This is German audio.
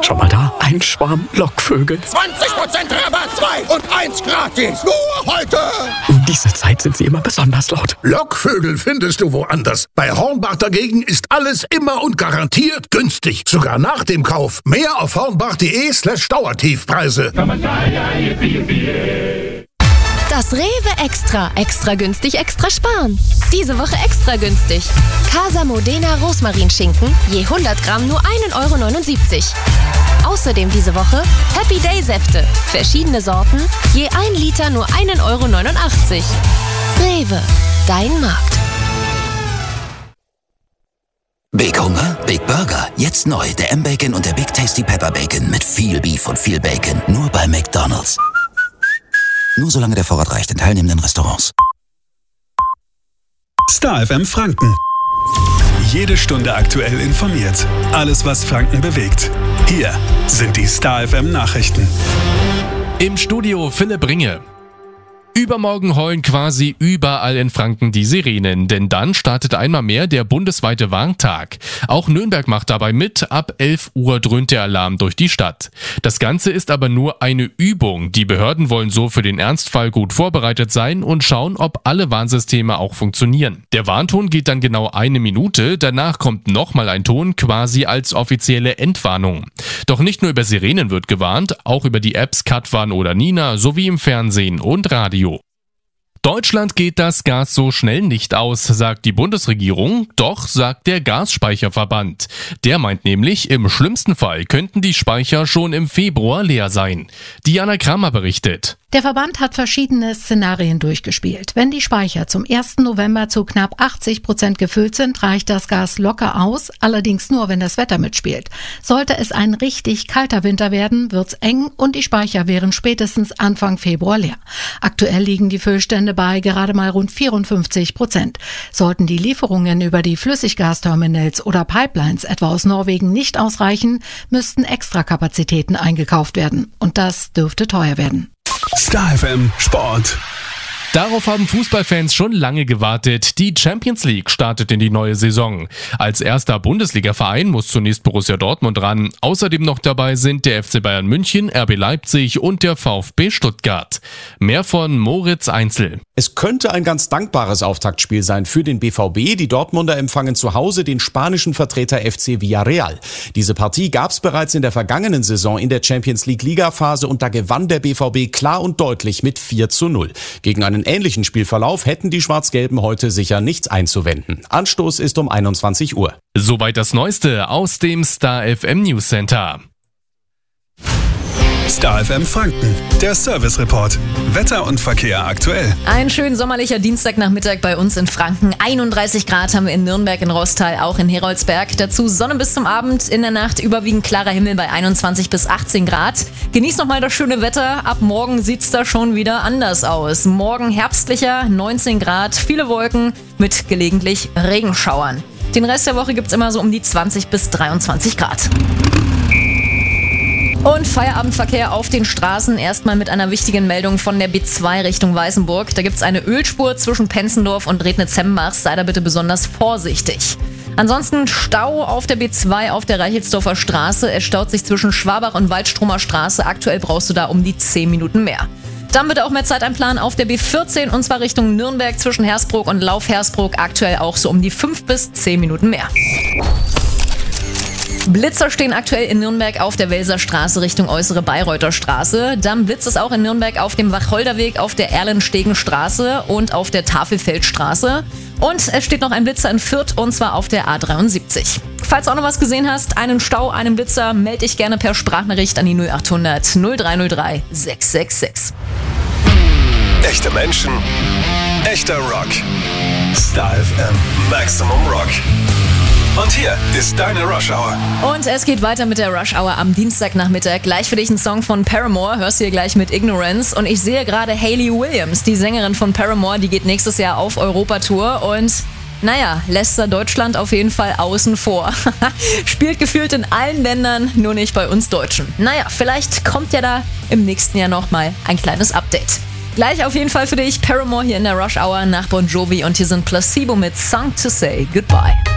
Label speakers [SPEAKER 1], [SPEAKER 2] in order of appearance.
[SPEAKER 1] Schon mal da? Ein Schwarm Lockvögel.
[SPEAKER 2] 20% Rabatt, 2 und 1 gratis. Nur heute.
[SPEAKER 1] Um diese Zeit sind sie immer besonders laut.
[SPEAKER 3] Lockvögel findest du woanders. Bei Hornbach dagegen ist alles immer und garantiert günstig. Sogar nach dem Kauf. Mehr auf hornbach.de/Dauertiefpreise.
[SPEAKER 4] Das Rewe Extra. Extra günstig, extra sparen. Diese Woche extra günstig. Casa Modena Rosmarinschinken, je 100 Gramm nur 1,79 €. Außerdem diese Woche Happy Day Säfte. Verschiedene Sorten, je 1 Liter nur 1,89 €. Rewe, dein Markt.
[SPEAKER 5] Big Hunger? Big Burger. Jetzt neu, der M-Bacon und der Big Tasty Pepper Bacon mit viel Beef und viel Bacon. Nur bei McDonald's. Nur solange der Vorrat reicht in teilnehmenden Restaurants.
[SPEAKER 6] Star FM Franken. Jede Stunde aktuell informiert. Alles, was Franken bewegt. Hier sind die Star FM Nachrichten.
[SPEAKER 7] Im Studio Philipp Ringe. Übermorgen heulen quasi überall in Franken die Sirenen, denn dann startet einmal mehr der bundesweite Warntag. Auch Nürnberg macht dabei mit, ab 11 Uhr dröhnt der Alarm durch die Stadt. Das Ganze ist aber nur eine Übung. Die Behörden wollen so für den Ernstfall gut vorbereitet sein und schauen, ob alle Warnsysteme auch funktionieren. Der Warnton geht dann genau 1 Minute, danach kommt nochmal ein Ton, quasi als offizielle Entwarnung. Doch nicht nur über Sirenen wird gewarnt, auch über die Apps Katwan oder Nina sowie im Fernsehen und Radio. Deutschland geht das Gas so schnell nicht aus, sagt die Bundesregierung, doch sagt der Gasspeicherverband. Der meint nämlich, im schlimmsten Fall könnten die Speicher schon im Februar leer sein. Diana Kramer berichtet.
[SPEAKER 8] Der Verband hat verschiedene Szenarien durchgespielt. Wenn die Speicher zum 1. November zu knapp 80% gefüllt sind, reicht das Gas locker aus, allerdings nur, wenn das Wetter mitspielt. Sollte es ein richtig kalter Winter werden, wird's eng und die Speicher wären spätestens Anfang Februar leer. Aktuell liegen die Füllstände bei gerade mal rund 54%. Sollten die Lieferungen über die Flüssiggasterminals oder Pipelines etwa aus Norwegen nicht ausreichen, müssten Extrakapazitäten eingekauft werden. Und das dürfte teuer werden.
[SPEAKER 6] Star FM Sport.
[SPEAKER 7] Darauf haben Fußballfans schon lange gewartet. Die Champions League startet in die neue Saison. Als erster Bundesliga-Verein muss zunächst Borussia Dortmund ran. Außerdem noch dabei sind der FC Bayern München, RB Leipzig und der VfB Stuttgart. Mehr von Moritz Einzel.
[SPEAKER 9] Es könnte ein ganz dankbares Auftaktspiel sein für den BVB. Die Dortmunder empfangen zu Hause den spanischen Vertreter FC Villarreal. Diese Partie gab es bereits in der vergangenen Saison in der Champions League Ligaphase und da gewann der BVB klar und deutlich mit 4:0. Gegen einen ähnlichen Spielverlauf hätten die Schwarz-Gelben heute sicher nichts einzuwenden. Anstoß ist um 21 Uhr.
[SPEAKER 7] Soweit das Neueste aus dem Star FM News Center.
[SPEAKER 6] Star FM Franken, der Service Report. Wetter und Verkehr aktuell.
[SPEAKER 10] Ein schön sommerlicher Dienstagnachmittag bei uns in Franken. 31 Grad haben wir in Nürnberg, in Rostal, auch in Heroldsberg. Dazu Sonne bis zum Abend, in der Nacht überwiegend klarer Himmel bei 21 bis 18 Grad. Genießt nochmal das schöne Wetter. Ab morgen sieht's da schon wieder anders aus. Morgen herbstlicher, 19 Grad, viele Wolken mit gelegentlich Regenschauern. Den Rest der Woche gibt's immer so um die 20 bis 23 Grad. Und Feierabendverkehr auf den Straßen. Erstmal mit einer wichtigen Meldung von der B2 Richtung Weißenburg. Da gibt es eine Ölspur zwischen Penzendorf und Rednitz-Hemmenbach. Sei da bitte besonders vorsichtig. Ansonsten Stau auf der B2 auf der Reichelsdorfer Straße. Es staut sich zwischen Schwabach und Waldstromer Straße. Aktuell brauchst du da um die 10 Minuten mehr. Dann bitte auch mehr Zeit einplanen auf der B14 und zwar Richtung Nürnberg zwischen Hersbruck und Lauf-Hersbruck. Aktuell auch so um die 5 bis 10 Minuten mehr. Blitzer stehen aktuell in Nürnberg auf der Welser Straße Richtung Äußere Bayreuther Straße. Dann blitzt es auch in Nürnberg auf dem Wacholderweg, auf der Erlenstegen-Straße und auf der Tafelfeldstraße. Und es steht noch ein Blitzer in Fürth und zwar auf der A73. Falls du auch noch was gesehen hast, einen Stau, einen Blitzer, melde dich gerne per Sprachnachricht an die 0800 0303 666.
[SPEAKER 6] Echte Menschen, echter Rock. Star FM Maximum Rock. Und hier ist deine Rush Hour.
[SPEAKER 10] Und es geht weiter mit der Rush Hour am Dienstagnachmittag. Gleich für dich ein Song von Paramore, hörst du hier gleich mit Ignorance. Und ich sehe gerade Hayley Williams, die Sängerin von Paramore, die geht nächstes Jahr auf Europatour und naja, lässt da Deutschland auf jeden Fall außen vor. Spielt gefühlt in allen Ländern, nur nicht bei uns Deutschen. Naja, vielleicht kommt ja da im nächsten Jahr nochmal ein kleines Update. Gleich auf jeden Fall für dich Paramore hier in der Rush Hour nach Bon Jovi und hier sind Placebo mit Song to Say Goodbye.